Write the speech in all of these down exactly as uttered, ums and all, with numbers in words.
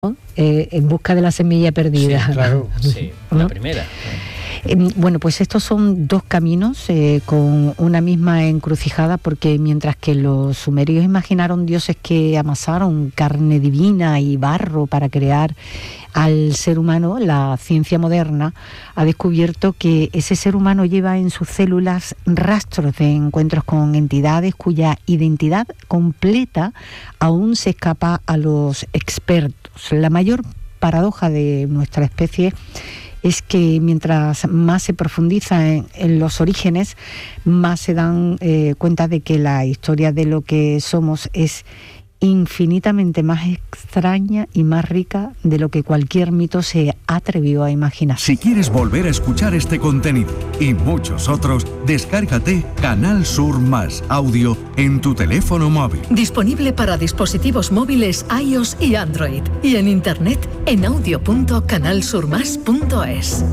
Eh, en busca de la semilla perdida. Sí, claro, sí, ¿no? La primera. Eh, bueno, pues estos son dos caminos eh, con una misma encrucijada, porque mientras que los sumerios imaginaron dioses que amasaron carne divina y barro para crear al ser humano, la ciencia moderna ha descubierto que ese ser humano lleva en sus células rastros de encuentros con entidades cuya identidad completa aún se escapa a los expertos. La mayor paradoja de nuestra especie es que mientras más se profundiza en, en los orígenes, más se dan eh, cuenta de que la historia de lo que somos es infinitamente más extraña y más rica de lo que cualquier mito se atrevió a imaginar. Si quieres volver a escuchar este contenido y muchos otros, descárgate Canal Sur Más Audio en tu teléfono móvil. Disponible para dispositivos móviles iOS y Android. Y en internet en audio punto canal sur más punto es.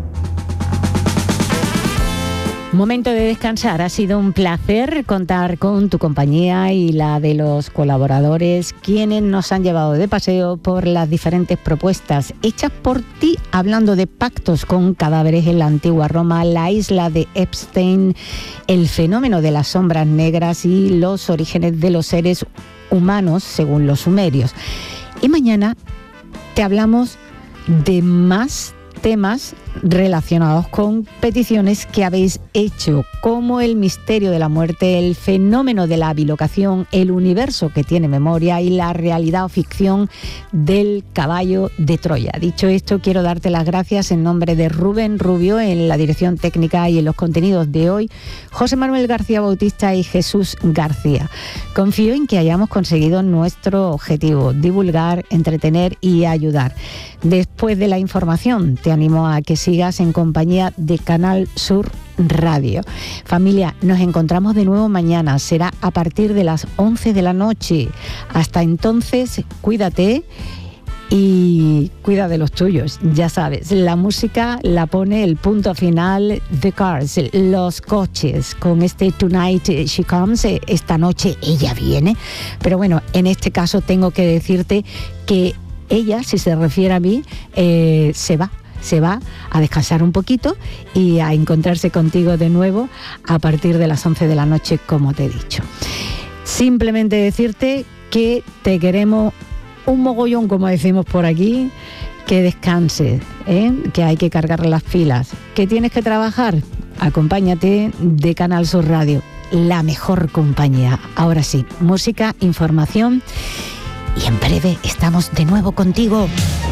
Momento de descansar. Ha sido un placer contar con tu compañía y la de los colaboradores, quienes nos han llevado de paseo por las diferentes propuestas hechas por ti, hablando de pactos con cadáveres en la antigua Roma, la isla de Epstein, el fenómeno de las sombras negras y los orígenes de los seres humanos según los sumerios. Y mañana te hablamos de más temas relacionados con peticiones que habéis hecho, como el misterio de la muerte, el fenómeno de la bilocación, el universo que tiene memoria y la realidad o ficción del caballo de Troya. Dicho esto, quiero darte las gracias en nombre de Rubén Rubio en la dirección técnica y en los contenidos de hoy, José Manuel García Bautista y Jesús García. Confío en que hayamos conseguido nuestro objetivo: divulgar, entretener y ayudar. Después de la información, te animo a que sigas en compañía de Canal Sur Radio. Familia, nos encontramos de nuevo mañana. Será a partir de las once de la noche. Hasta entonces, cuídate y cuida de los tuyos. Ya sabes, la música la pone el punto final The Cars, los coches, con este Tonight She Comes, esta noche ella viene. Pero bueno, en este caso tengo que decirte que ella, si se refiere a mí, eh, se va. Se va a descansar un poquito y a encontrarse contigo de nuevo a partir de las once de la noche, como te he dicho. Simplemente decirte que te queremos un mogollón, como decimos por aquí, que descanses, ¿eh? Que hay que cargar las pilas. ¿Que tienes que trabajar? Acompáñate de Canal Sur Radio, la mejor compañía. Ahora sí, música, información y en breve estamos de nuevo contigo.